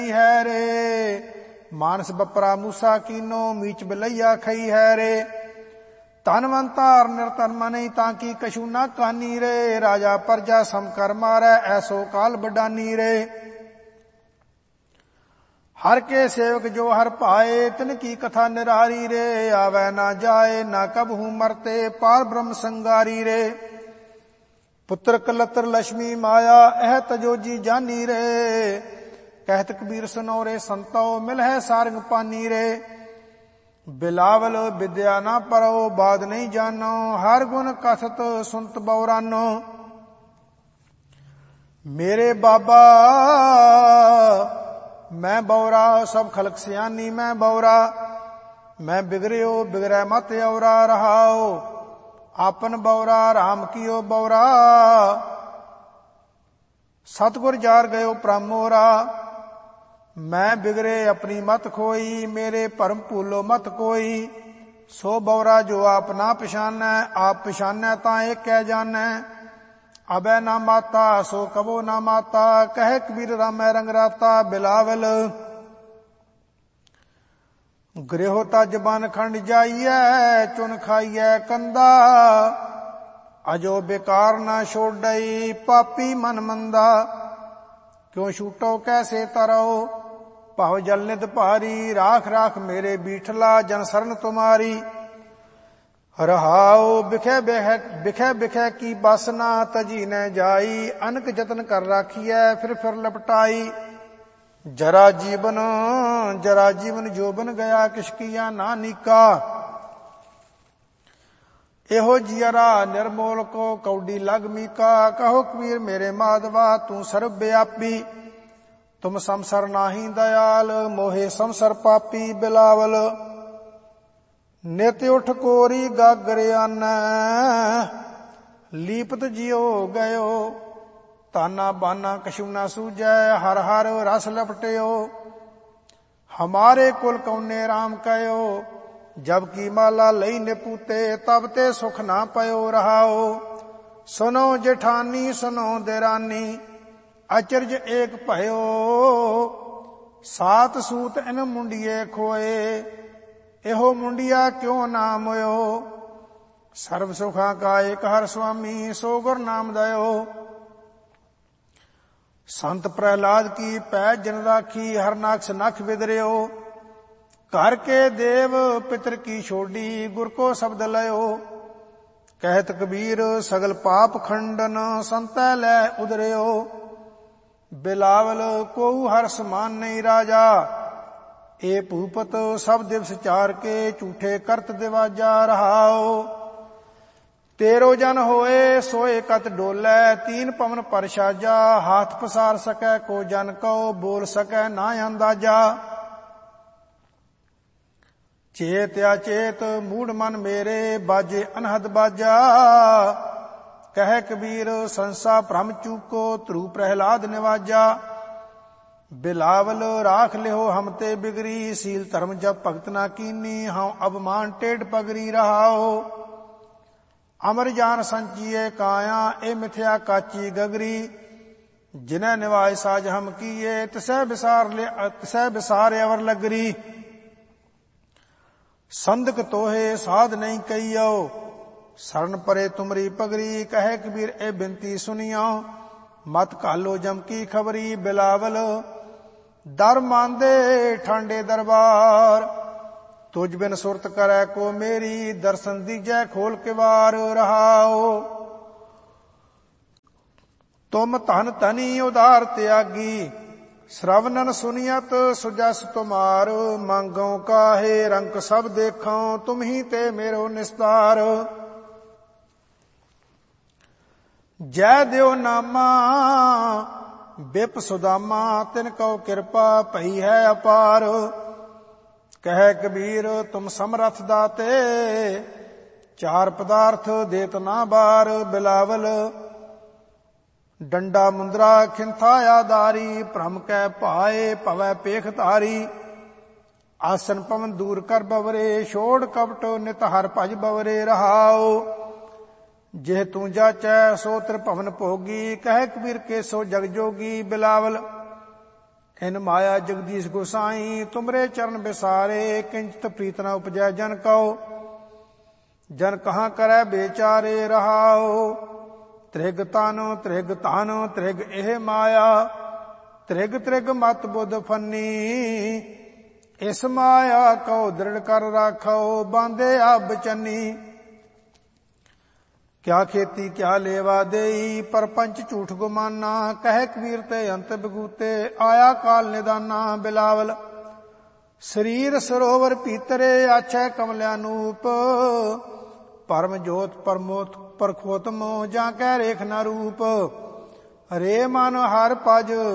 है रे। मानस बपरा मूसा कीनो मीच बिलैया खई है रे। धनवंतार निरतन मनी ताकि कछु न कानी रे। राजा प्रजा सम कर मारै ऐसो काल बडानी रे। हर के सेवक जो हर पाए तिनकी कथा निरारी रे। आवे ना जाए ना कबहू मरते पार ब्रह्म संगारी रे। पुत्र कलत्र लक्ष्मी माया एह तजोजी जानी रे। कहत कबीर सुनो रे संतो मिल है सारंग पानी रे। बिलावल विद्या ना परो बात नहीं जानो। हर गुण कथत सुनत बौरानो। मेरे बाबा मैं बौरा सब खलक सियानी मैं बौरा। मैं बिगड़ियो बिगड़ै मत औरा रहाओ। आपन बौरा राम कियो बौरा। सतगुर जार गयो प्रमोरा। मैं बिगड़े अपनी मत खोई मेरे परम भूलो मत कोई। सो बौरा जो आप ना पछानै आप पछानै तां एक कह जानै। अबै ना माता सो कबो ना माता कहे कबीर रामै रंग राता। बिलावल गृह तज बन खंड जाइए चुन खाइए कंदा। अजो बेकार ना छोड़ई पापी मन मंदा। क्यों छूटो कैसे तरो भाव जल निध भारी। राख राख मेरे बीठला जन शरण तुम्हारी। रहाओ बिखे बिखे की बसना तजी न जाई। अनक जतन कर राखिए फिर लपटाई। जरा जीवन जोबन गया किसकिया ना नीका। एहो जियरा निर्मोल को कौडी लग मीका। कहो कबीर मेरे माधवा तू सर्वव्यापी। तुम समसर नाही दयाल मोहे समसर पापी। बिलावल नित उठ कोरी गागरे आनै। लीपत जियो गयो ताना बाना कछु ना सूझै। हर हर रस लपटियो हमारे कुल कौने राम कयो। जबकि माला लई निपूते तब ते सुख ना पयो रहाओ। सुनो जेठानी सुनो देरानी अचरज एक भयो। सात सूत इन मुंडिये खोए एहो मुंडिया क्यों ना मोयो। सर्व सुखा का एक हर स्वामी सो गुर नाम दयो। संत प्रहलाद की पैज जन राखी हर नाक्ष नख विदरियो। घर के देव पितर की छोड़ी गुर को शब्द लयो। कहत कबीर सगल पाप खंडन संत लै उदरियो। बिलावल को हर समान नहीं राजा। ए भूपत सब दिवस चार के झूठे करत दिवाजा। रहाओ तेरो जन होए सोए कत डोलै। तीन पवन पर साजा हाथ पसार सकै को जन को बोल सकै ना अंदाजा। चेत अचेत मूढ़ मन मेरे बाजे अनहद बाजा। कह कबीर संसा भ्रम चूको ध्रुव प्रहलाद निवाजा। बिलावल राख लिहो हम ते बिगरी। सील धर्म जब भगत ना कीनी हम अबमान टेढ़ पगरी। रहाओ अमर जान संचिए काया ए मिथ्या काची गगरी। जिन्हें निवाय साज हम किए तिसै बिसार अवर लगरी। संदक तोहे साध नहीं कहियो शरण परे तुमरी पगरी। कहे कबीर ए बिनती सुनियो मत कालो जम की खबरी। बिलावल दर मांदे ठांडे दरबार। तुझ बिन सुरत करे को मेरी दर्शन दीजै खोल के वार। रहाओ तुम धन धनी उदार त्यागी। श्रवणन सुनियत सुजस तुमार। मांगो काहे रंक सब देखो तुम ही ते मेरो निस्तार। जय देव नामा बिप सुदामा तिनको कृपा पई है अपार। कह कबीर तुम समरथ दाते चार पदार्थ देत ना बार। बिलावल डंडा मुंदरा खिंथा आदारी। भ्रम कै भाए भवै पेख धारी। आसन पवन दूर कर बवरे छोड़ कपट नित हर भज बवरे। रहाओ जे तू जाचै सो तिर भवन भोगी। कह कबीर के सो जग जोगी। बिलावल हिन माया जगदीश गोसाई तुमरे चरण बिसारे किंचित प्रीत न उपजै जन कहो जन कहाँ करे बेचारे रहाओ त्रिग तानो त्रिग तानो त्रिग एह माया त्रिग त्रिग मत बुध फन्नी इस माया को दृढ़ कर राखो बांधे अब चन्नी क्या खेती क्या लेवा देई परपंच झूठ गुमाना कह कबीर ते अंत बिगूते आया काल निदाना बिलावल शरीर सरोवर पीतरे आछै कमल्यानूप परम जोत परमोत परखोतम जा कह रेख न रूप हरे मन हर पज